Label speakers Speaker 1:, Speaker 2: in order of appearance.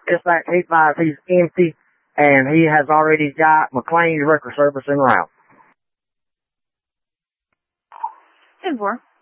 Speaker 1: Dispatch, he advised he's empty, and he has already got McLean's record service en route.
Speaker 2: 10-4.